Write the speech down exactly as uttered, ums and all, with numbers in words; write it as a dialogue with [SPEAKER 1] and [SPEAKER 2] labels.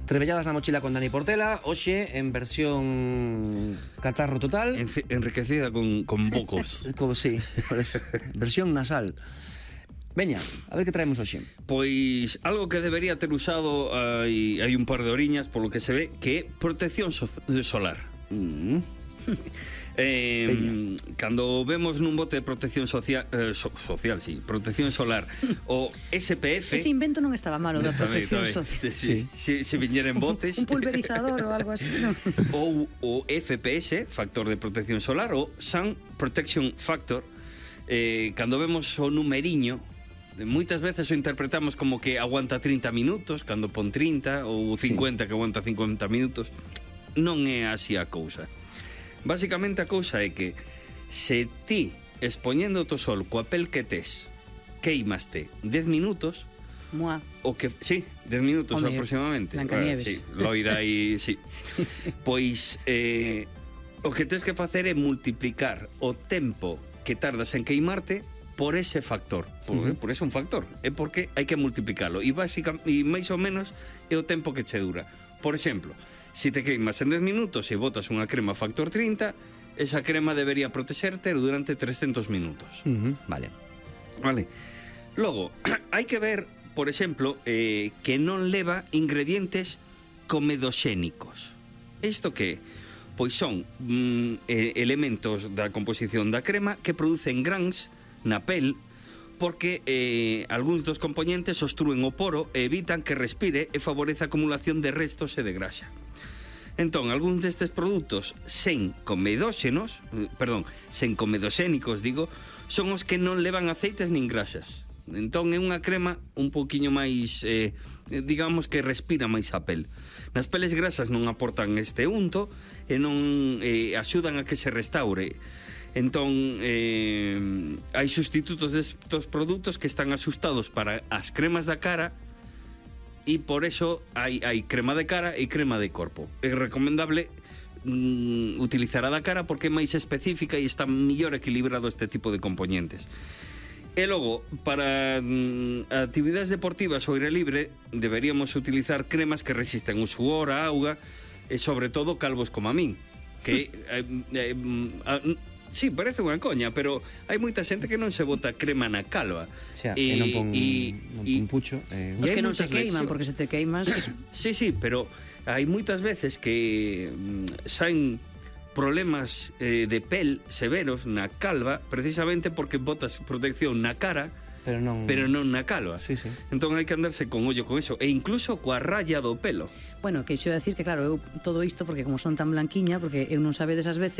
[SPEAKER 1] Trebelladas na mochila con Dani Portela, hoxe en versión catarro total.
[SPEAKER 2] En, enriquecida con, con bocos.
[SPEAKER 1] Como sí, versión nasal. Veña, a ver que traemos hoxe.
[SPEAKER 2] Pois algo que debería ter usado hai, hai un par de oriñas, polo que se ve, que é protección so solar.
[SPEAKER 1] Mm.
[SPEAKER 2] Eh, cando vemos nun bote de protección social, eh, so, social, sí, protección solar o S P F.
[SPEAKER 3] Ese invento non estaba malo da protección
[SPEAKER 2] tamén,
[SPEAKER 3] social.
[SPEAKER 2] Sí, sí. Se, se viñera en botes.
[SPEAKER 3] Un pulverizador ou algo así, non?
[SPEAKER 2] Ou o F P S, factor de protección solar, ou Sun Protection Factor. Eh, cando vemos o numeriño, moitas veces o interpretamos como que aguanta trinta minutos, cando pon trinta, ou cincuenta, sí, que aguanta cincuenta minutos. Non é así a cousa. Básicamente a cousa é que se ti expoñendo o sol coa pel que tes queimaste dez minutos,
[SPEAKER 3] Mua.
[SPEAKER 2] o que, sí, dez minutos Home, aproximadamente.
[SPEAKER 3] Blancanieves.
[SPEAKER 2] Bueno, sí, loira e sí. Sí. Pois eh, o que tens que facer é multiplicar o tempo que tardas en queimarte por ese factor. Por, uh -huh. por ese un factor, é porque hai que multiplicalo e básicamente e máis ou menos é o tempo que che dura. Por exemplo, si te queimas en dez minutos e botas unha crema factor trinta, esa crema debería protexerte durante trescentos minutos.
[SPEAKER 1] Uh -huh. Vale.
[SPEAKER 2] Vale. Logo, hai que ver, por exemplo, eh, que non leva ingredientes comedoxénicos. Isto que? Pois son mm, eh, elementos da composición da crema que producen grans na pel, porque eh, algúns dos componentes obstrúen o poro e evitan que respire e favorece a acumulación de restos e de graxa. Entón, algúns destes produtos sen comedóxenos, perdón, sen comedoxénicos, digo, son os que non levan aceites nin graxas. Entón é unha crema un pouquiño máis, eh, digamos que respira máis a pel. Nas peles grasas non aportan este unto e non eh, axudan a que se restaure. Entón, eh, hai sustitutos destos produtos que están asustados para as cremas da cara e por eso hai, hai crema de cara e crema de corpo. É recomendable mm, utilizar a da cara porque é máis específica e está mellor equilibrado este tipo de componentes. E logo, para mm, actividades deportivas ao aire libre, deberíamos utilizar cremas que resisten o suor, a auga e sobre todo calvos como a min, que eh, eh, eh, sí, parece unha coña, pero hai moita xente que non se bota crema na calva.
[SPEAKER 1] Xa, e, e non pon, e, non pon pucho. Eh.
[SPEAKER 3] Os que non se queiman, porque se te queimas...
[SPEAKER 2] Sí, sí, pero hai moitas veces que mm, saen problemas eh, de pel severos na calva precisamente porque botas protección na cara,
[SPEAKER 1] pero non,
[SPEAKER 2] pero non na calva.
[SPEAKER 1] Sí, sí.
[SPEAKER 2] Entón hai que andarse con ollo con eso, e incluso coa raya do pelo.
[SPEAKER 3] Bueno, que xo decir que claro, eu todo isto porque como son tan blanquiña, porque eu non sabedes as veces